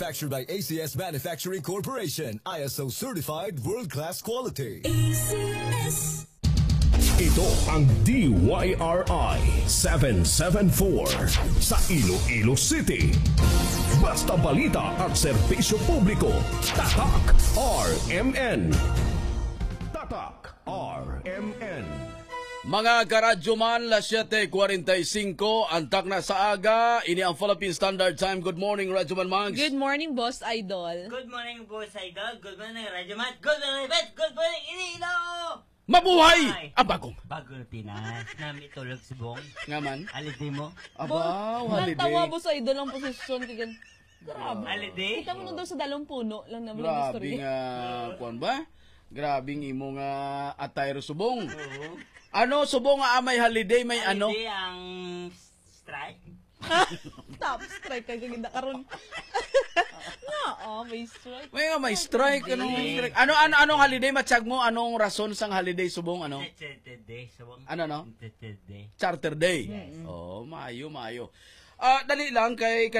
Manufactured by ACS Manufacturing Corporation. ISO certified world-class quality. ACS. Ito ang DYRI 774 sa Iloilo City. Basta balita at serbisyo publiko. Tatak RMN. Tatak RMN. Mga karadyo man, las 7:45, antak na sa aga, ini ang Philippine Standard Time. Good morning, Radyo Man Mags. Good morning, Boss Idol. Good morning, Boss Idol. Good morning, Radyo Mat. Good morning, Bet. Good morning, Iloilo. Mabuhay! Ang bagong. Bagong Pinas. Nami tulog si Bong. Nga man. Holiday mo. Aba, holiday. Natawa, Boss Idol, ang posisyon. Grabe. Holiday? Kita mo na daw sa dalawang puno lang naman ang Grabe istorya. nga, kuwan ba? Grabing imo nga atay subong. Oo. Ano, subong nga may holiday, may ano? Holiday ang strike. Top strike kay kaginda karon. May strike. May strike, anong strike? Anong holiday matsyag mo? Anong rason sang holiday subong ano? Saturday. Ano no? Saturday. Charter Day. Oh, maayo. Dali lang kay